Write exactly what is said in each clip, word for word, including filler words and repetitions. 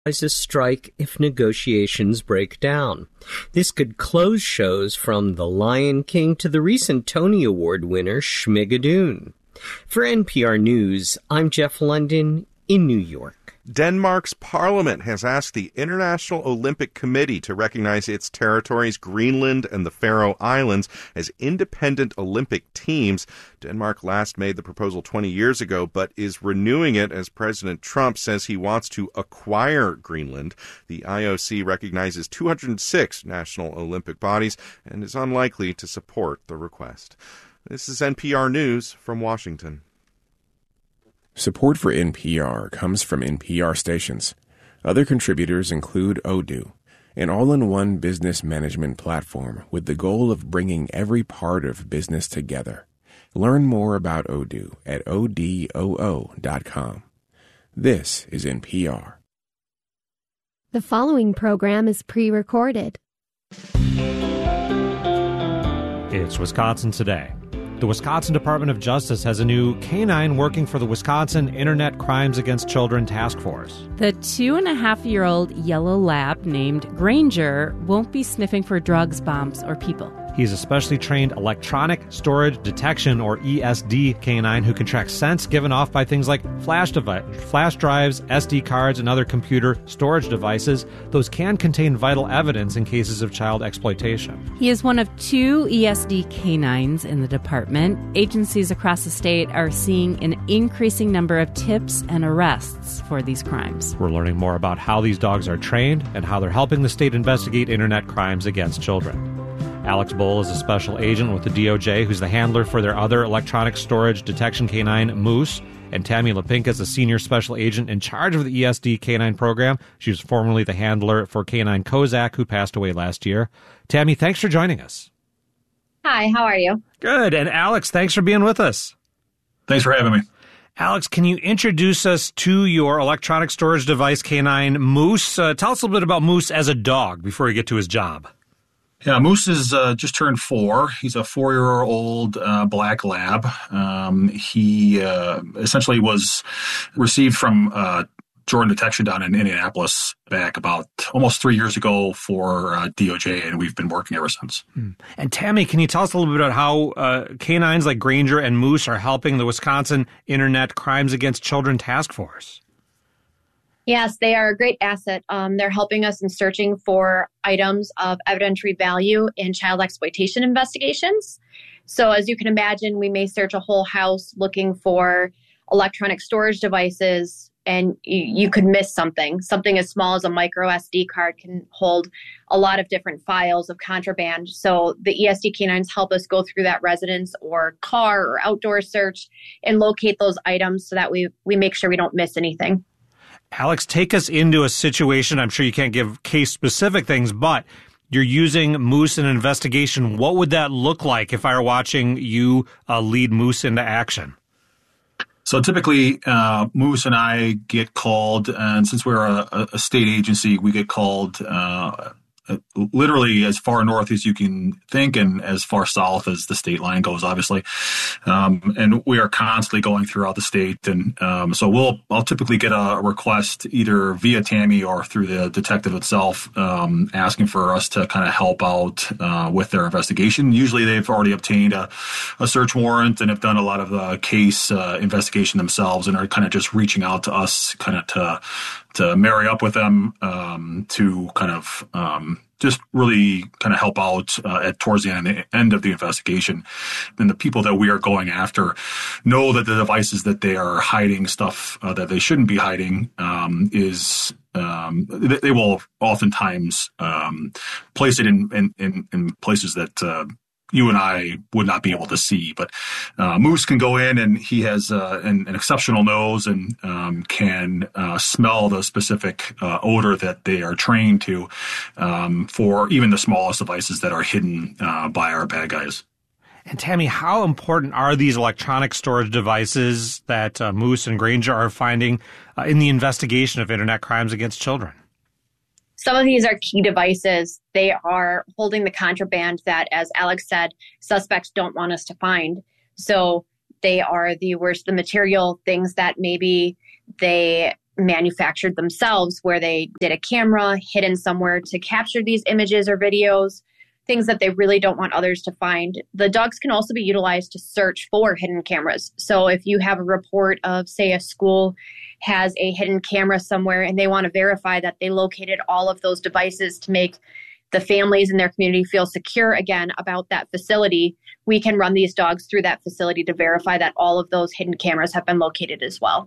a strike if negotiations break down. This could close shows from The Lion King to the recent Tony Award winner Schmigadoon. For N P R News, I'm Jeff London in New York. Denmark's parliament has asked the International Olympic Committee to recognize its territories, Greenland and the Faroe Islands, as independent Olympic teams. Denmark last made the proposal twenty years ago, but is renewing it as President Trump says he wants to acquire Greenland. The I O C recognizes two hundred six national Olympic bodies and is unlikely to support the request. This is N P R News from Washington. Support for N P R comes from N P R stations. Other contributors include Odoo, an all-in-one business management platform with the goal of bringing every part of business together. Learn more about Odoo at odoo dot com. This is N P R. The following program is pre-recorded. It's Wisconsin Today. The Wisconsin Department of Justice has a new canine working for the Wisconsin Internet Crimes Against Children Task Force. The two-and-a-half-year-old yellow lab named Granger won't be sniffing for drugs, bombs, or people. He's a specially trained electronic storage detection, or E S D, canine who can track scents given off by things like flash, devi- flash drives, S D cards, and other computer storage devices. Those can contain vital evidence in cases of child exploitation. He is one of two E S D canines in the department. Agencies across the state are seeing an increasing number of tips and arrests for these crimes. We're learning more about how these dogs are trained and how they're helping the state investigate internet crimes against children. Alex Bohl is a special agent with the D O J who's the handler for their other electronic storage detection canine, Moose. And Tammy Lapinka is a senior special agent in charge of the E S D canine program. She was formerly the handler for canine Kozak, who passed away last year. Tammy, thanks for joining us. Hi, how are you? Good. And Alex, thanks for being with us. Thanks for having me. Alex, can you introduce us to your electronic storage device canine, Moose? Uh, tell us a little bit about Moose as a dog before we get to his job. Yeah, Moose is uh, just turned four. He's a four-year-old uh, black lab. Um, he uh, essentially was received from uh, Jordan Detection down in Indianapolis back about almost three years ago for uh, D O J, and we've been working ever since. Hmm. And Tammy, can you tell us a little bit about how uh, canines like Granger and Moose are helping the Wisconsin Internet Crimes Against Children Task Force? Yes, they are a great asset. Um, they're helping us in searching for items of evidentiary value in child exploitation investigations. So as you can imagine, we may search a whole house looking for electronic storage devices, and you, you could miss something. Something as small as a micro S D card can hold a lot of different files of contraband. So the E S D canines help us go through that residence or car or outdoor search and locate those items so that we, we make sure we don't miss anything. Alex, take us into a situation. I'm sure you can't give case-specific things, but you're using Moose in an investigation. What would that look like if I were watching you uh, lead Moose into action? So typically, uh, Moose and I get called, and since we're a, a state agency, we get called uh, literally as far north as you can think and as far south as the state line goes, obviously. Um, and we are constantly going throughout the state. And um, so we'll I'll typically get a request either via Tammy or through the detective itself um, asking for us to kind of help out uh, with their investigation. Usually they've already obtained a, a search warrant and have done a lot of the case uh, investigation themselves and are kind of just reaching out to us kind of to to marry up with them um, to kind of um, just really kind of help out uh, at towards the end, end of the investigation. And the people that we are going after know that the devices that they are hiding stuff uh, that they shouldn't be hiding um, is um, they, they will oftentimes um, place it in, in, in, in places that uh, you and I would not be able to see. But uh, Moose can go in and he has uh, an, an exceptional nose and um, can uh, smell the specific uh, odor that they are trained to um, for even the smallest devices that are hidden uh, by our bad guys. And Tammy, how important are these electronic storage devices that uh, Moose and Granger are finding uh, in the investigation of internet crimes against children? Some of these are key devices. They are holding the contraband that, as Alex said, suspects don't want us to find. So they are the worst, the material things that maybe they manufactured themselves, where they did a camera hidden somewhere to capture these images or videos, things that they really don't want others to find. The dogs can also be utilized to search for hidden cameras. So if you have a report of, say, a school has a hidden camera somewhere and they want to verify that they located all of those devices to make the families in their community feel secure again about that facility, we can run these dogs through that facility to verify that all of those hidden cameras have been located as well.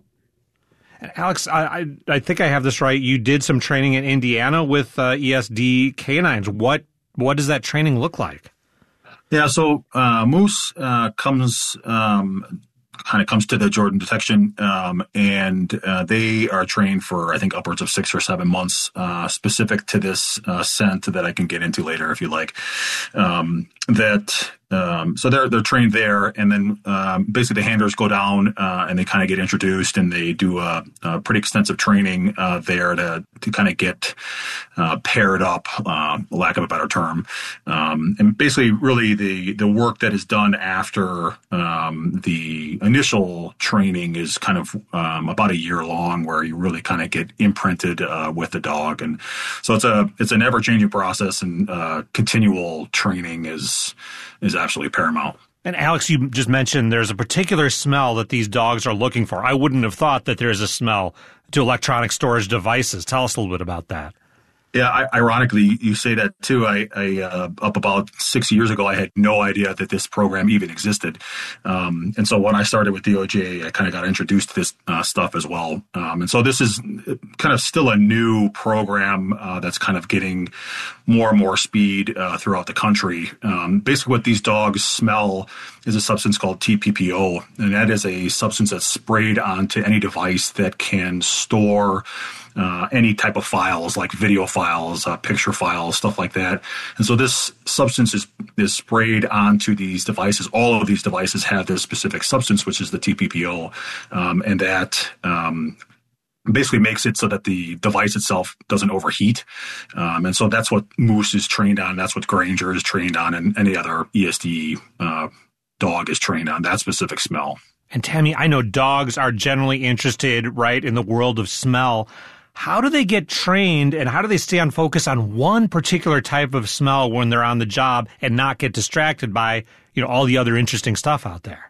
Alex, I, I, I think I have this right. You did some training in Indiana with uh, E S D canines. What what does that training look like? Yeah, so uh, Moose uh, comes um, kind of comes to the Jordan detection, um, and uh, they are trained for, I think, upwards of six or seven months, uh, specific to this uh, scent that I can get into later if you like. Um, that um, so they're they're trained there, and then um, basically the handlers go down uh, and they kind of get introduced, and they do a, a pretty extensive training uh, there to to kind of get uh, paired up, uh, lack of a better term, um, and basically really the the work that is done after um, the initial training is kind of um, about a year long, where you really kind of get imprinted uh, with the dog, and so it's a it's an ever changing process, and uh, continual training is is absolutely paramount. And Alex, you just mentioned there's a particular smell that these dogs are looking for. I wouldn't have thought that there's a smell to electronic storage devices. Tell us a little bit about that. Yeah, I, ironically, you say that too. I, I uh, up about six years ago, I had no idea that this program even existed. Um, and so when I started with D O J, I kind of got introduced to this uh, stuff as well. Um, and so this is kind of still a new program uh, that's kind of getting more and more speed uh, throughout the country. Um, basically, what these dogs smell is a substance called T P P O, and that is a substance that's sprayed onto any device that can store Uh, any type of files, like video files, uh, picture files, stuff like that. And so this substance is, is sprayed onto these devices. All of these devices have this specific substance, which is the T P P O. Um, and that um, basically makes it so that the device itself doesn't overheat. Um, and so that's what Moose is trained on. That's what Grainger is trained on, and any other E S D uh, dog is trained on, that specific smell. And Tammy, I know dogs are generally interested, right, in the world of smell. How do they get trained, and how do they stay on focus on one particular type of smell when they're on the job and not get distracted by, you know, all the other interesting stuff out there?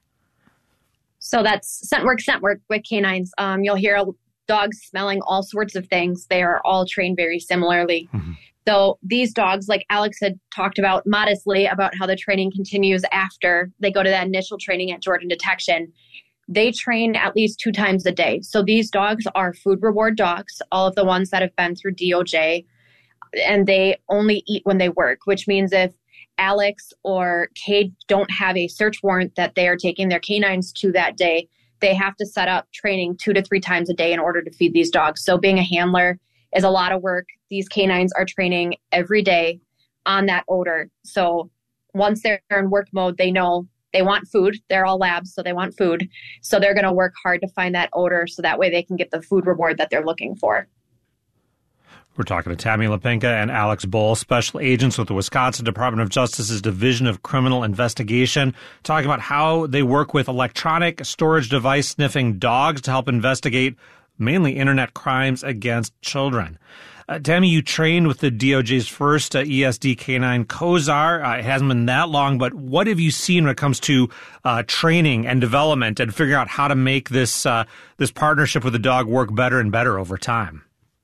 So that's scent work, scent work with canines. Um, you'll hear dogs smelling all sorts of things. They are all trained very similarly. Mm-hmm. So these dogs, like Alex had talked about modestly about how the training continues after they go to that initial training at Jordan Detection, they train at least two times a day. So these dogs are food reward dogs, all of the ones that have been through D O J, and they only eat when they work, which means if Alex or Cade don't have a search warrant that they are taking their canines to that day, they have to set up training two to three times a day in order to feed these dogs. So being a handler is a lot of work. These canines are training every day on that odor. So once they're in work mode, they know they want food. They're all labs, so they want food. So they're going to work hard to find that odor so that way they can get the food reward that they're looking for. We're talking to Tammy Lipinka and Alex Bohl, special agents with the Wisconsin Department of Justice's Division of Criminal Investigation, talking about how they work with electronic storage device sniffing dogs to help investigate mainly internet crimes against children. Uh, Tammy, you trained with the D O J's first uh, E S D canine, Kozar. Uh, it hasn't been that long, but what have you seen when it comes to uh, training and development and figuring out how to make this uh, this partnership with the dog work better and better over time?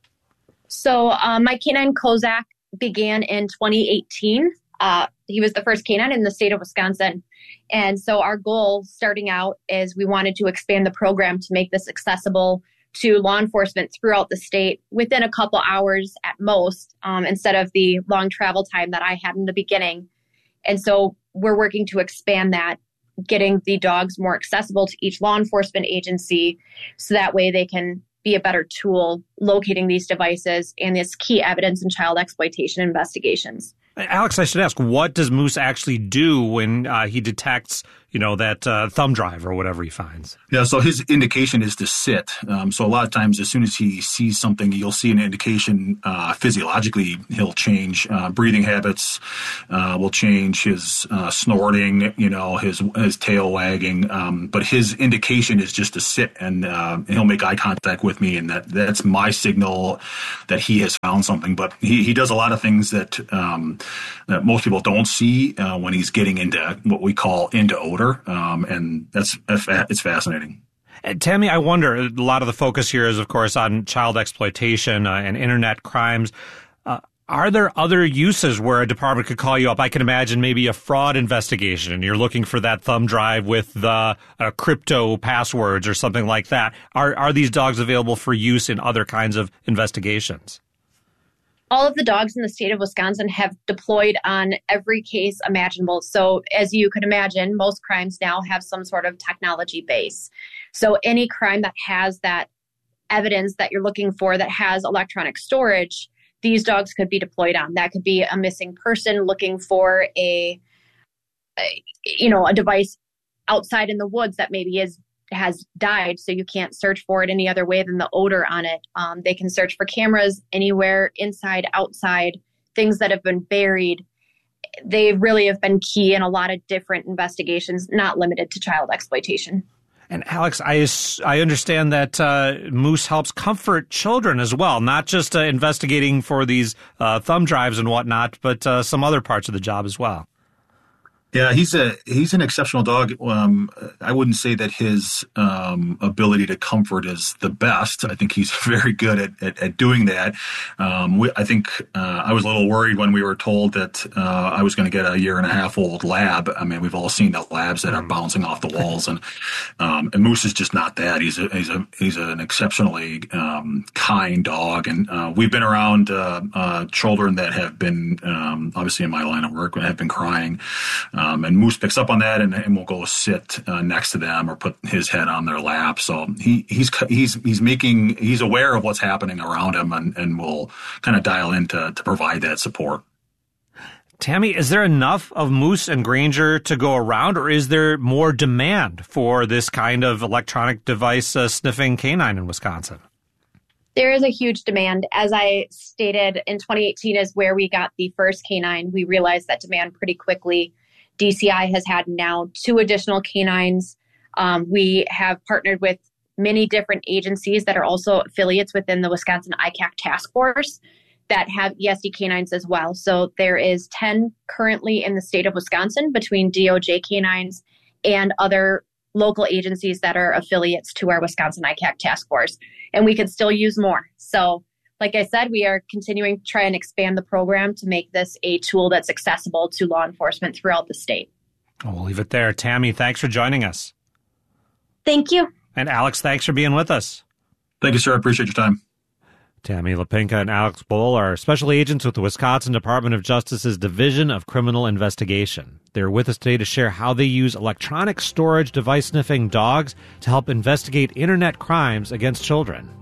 So uh, my canine, Kozak, began in twenty eighteen. Uh, he was the first canine in the state of Wisconsin. And so our goal starting out is we wanted to expand the program to make this accessible to law enforcement throughout the state within a couple hours at most, um, instead of the long travel time that I had in the beginning. And so we're working to expand that, getting the dogs more accessible to each law enforcement agency so that way they can be a better tool locating these devices and this key evidence in child exploitation investigations. Alex, I should ask, what does Moose actually do when uh, he detects, you know, that uh, thumb drive or whatever he finds. Yeah, so his indication is to sit. Um, so a lot of times, as soon as he sees something, you'll see an indication uh, physiologically. He'll change uh, breathing habits, uh, will change his uh, snorting, you know, his his tail wagging. Um, but his indication is just to sit, and, uh, and he'll make eye contact with me, and that that's my signal that he has found something. But he, he does a lot of things that um, that most people don't see uh, when he's getting into what we call into odor, um, and that's it's fascinating. And Tammy, I wonder, a lot of the focus here is, of course, on child exploitation uh, and internet crimes. Uh, are there other uses where a department could call you up? I can imagine maybe a fraud investigation, and you're looking for that thumb drive with the uh, crypto passwords or something like that. Are are these dogs available for use in other kinds of investigations? All of the dogs in the state of Wisconsin have deployed on every case imaginable. So as you could imagine, most crimes now have some sort of technology base. So any crime that has that evidence that you're looking for that has electronic storage, these dogs could be deployed on. That could be a missing person looking for a, a you know, a device outside in the woods that maybe is has died, so you can't search for it any other way than the odor on it. Um, they can search for cameras anywhere, inside, outside, things that have been buried. They really have been key in a lot of different investigations, not limited to child exploitation. And Alex, I, I understand that uh, Moose helps comfort children as well, not just uh, investigating for these uh, thumb drives and whatnot, but uh, some other parts of the job as well. Yeah, he's a he's an exceptional dog. Um, I wouldn't say that his um, ability to comfort is the best. I think he's very good at, at, at doing that. Um, we, I think uh, I was a little worried when we were told that uh, I was going to get a year and a half old lab. I mean, we've all seen the labs that are bouncing off the walls, and um, and Moose is just not that. He's a he's a he's an exceptionally um, kind dog, and uh, we've been around uh, uh, children that have been um, obviously in my line of work have been crying. Um, and Moose picks up on that and, and will go sit uh, next to them or put his head on their lap. So he, he's he's he's making he's aware of what's happening around him and, and will kind of dial in to, to provide that support. Tammy, is there enough of Moose and Granger to go around, or is there more demand for this kind of electronic device uh, sniffing canine in Wisconsin? There is a huge demand. As I stated, in twenty eighteen is where we got the first canine. We realized that demand pretty quickly. D C I has had now two additional canines. Um, we have partnered with many different agencies that are also affiliates within the Wisconsin I C A C task force that have E S D canines as well. So there is ten currently in the state of Wisconsin between D O J canines and other local agencies that are affiliates to our Wisconsin I C A C task force. And we could still use more. So like I said, we are continuing to try and expand the program to make this a tool that's accessible to law enforcement throughout the state. We'll leave it there. Tammy, thanks for joining us. Thank you. And Alex, thanks for being with us. Thank you, sir. I appreciate your time. Tammy Lipinka and Alex Bohl are special agents with the Wisconsin Department of Justice's Division of Criminal Investigation. They're with us today to share how they use electronic storage device sniffing dogs to help investigate internet crimes against children.